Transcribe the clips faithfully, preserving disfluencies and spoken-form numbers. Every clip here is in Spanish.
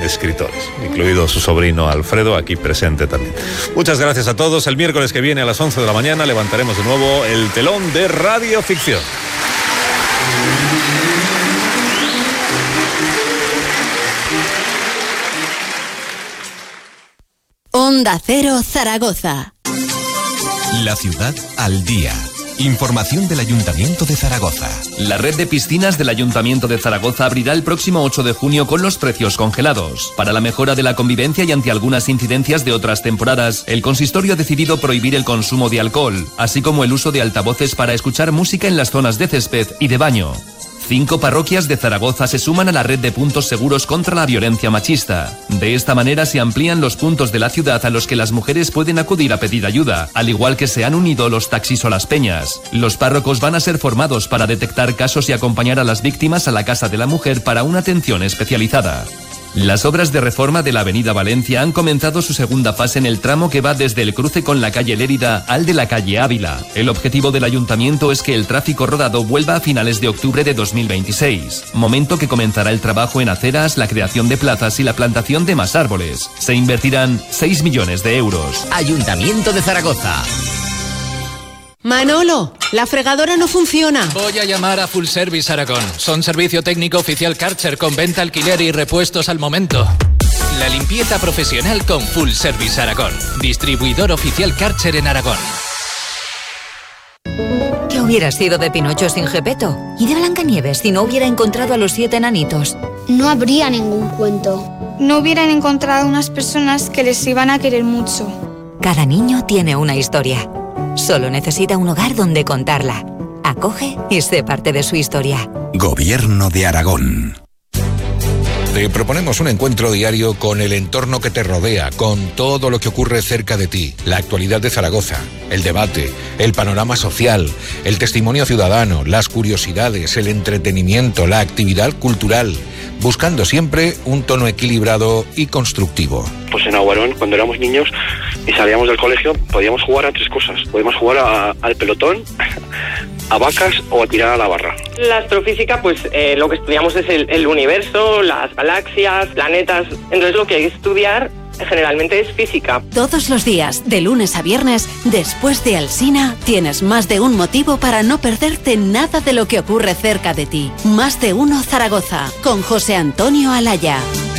escritores, incluido su sobrino Alfredo, aquí presente también. Muchas gracias a todos. El miércoles que viene a las once de la mañana levantaremos de nuevo el telón de Radio Ficción. Onda Cero Zaragoza. La ciudad al día. Información del Ayuntamiento de Zaragoza. La red de piscinas del Ayuntamiento de Zaragoza abrirá el próximo ocho de junio con los precios congelados. Para la mejora de la convivencia y ante algunas incidencias de otras temporadas, el consistorio ha decidido prohibir el consumo de alcohol, así como el uso de altavoces para escuchar música en las zonas de césped y de baño. Cinco parroquias de Zaragoza se suman a la red de puntos seguros contra la violencia machista. De esta manera se amplían los puntos de la ciudad a los que las mujeres pueden acudir a pedir ayuda, al igual que se han unido los taxis o las peñas. Los párrocos van a ser formados para detectar casos y acompañar a las víctimas a la Casa de la Mujer para una atención especializada. Las obras de reforma de la avenida Valencia han comenzado su segunda fase en el tramo que va desde el cruce con la calle Lérida al de la calle Ávila. El objetivo del ayuntamiento es que el tráfico rodado vuelva a finales de octubre de dos mil veintiséis, momento que comenzará el trabajo en aceras, la creación de plazas y la plantación de más árboles. Se invertirán seis millones de euros. Ayuntamiento de Zaragoza. Manolo, la fregadora no funciona. Voy a llamar a Full Service Aragón. Son servicio técnico oficial Karcher con venta, alquiler y repuestos al momento. La limpieza profesional con Full Service Aragón. Distribuidor oficial Karcher en Aragón. ¿Qué hubiera sido de Pinocho sin Gepetto? ¿Y de Blancanieves si no hubiera encontrado a los siete enanitos? No habría ningún cuento. No hubieran encontrado unas personas que les iban a querer mucho. Cada niño tiene una historia. Solo necesita un hogar donde contarla. Acoge y sé parte de su historia. Gobierno de Aragón. Te proponemos un encuentro diario con el entorno que te rodea, con todo lo que ocurre cerca de ti, la actualidad de Zaragoza, el debate, el panorama social, el testimonio ciudadano, las curiosidades, el entretenimiento, la actividad cultural, buscando siempre un tono equilibrado y constructivo. Pues en Aguarón, cuando éramos niños y salíamos del colegio, podíamos jugar a tres cosas. Podíamos jugar a, al pelotón, a vacas o a tirar a la barra. La astrofísica, pues eh, lo que estudiamos es el, el universo, las galaxias, planetas. Entonces lo que hay que estudiar generalmente es física. Todos los días, de lunes a viernes, después de Alsina, tienes más de un motivo para no perderte nada de lo que ocurre cerca de ti. Más de uno Zaragoza, con José Antonio Alaya.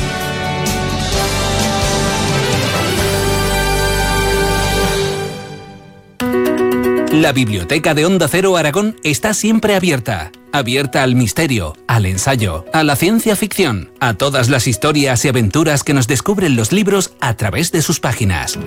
La biblioteca de Onda Cero Aragón está siempre abierta. Abierta al misterio, al ensayo, a la ciencia ficción, a todas las historias y aventuras que nos descubren los libros a través de sus páginas.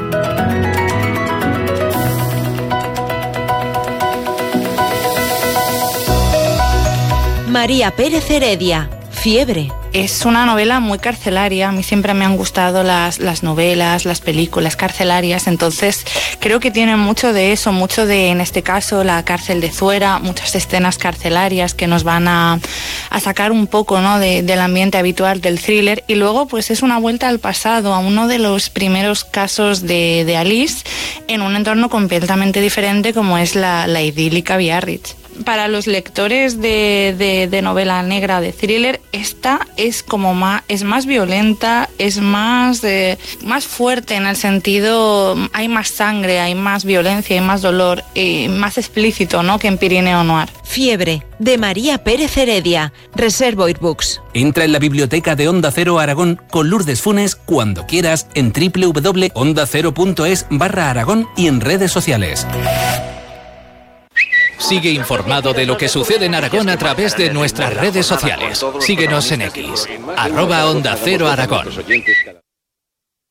María Pérez Heredia, Fiebre. Es una novela muy carcelaria. A mí siempre me han gustado las, las novelas, las películas carcelarias. Entonces creo que tiene mucho de eso, mucho de, en este caso, la cárcel de Zuera, muchas escenas carcelarias que nos van a, a sacar un poco, ¿no?, de, del ambiente habitual del thriller. Y luego pues es una vuelta al pasado, a uno de los primeros casos de, de Alice, en un entorno completamente diferente como es la, la idílica Biarritz. Para los lectores de, de, de novela negra, de thriller, esta es como más, es más violenta, es más, eh, más fuerte en el sentido, hay más sangre, hay más violencia, hay más dolor, y más explícito, ¿no?, que en Pirineo Noir. Fiebre, de María Pérez Heredia, Reservoir Books. Entra en la biblioteca de Onda Cero Aragón con Lourdes Funes cuando quieras en doble u doble u doble u punto onda cero punto es barra Aragón y en redes sociales. Sigue informado de lo que sucede en Aragón a través de nuestras redes sociales. Síguenos en X, arroba Onda Cero Aragón.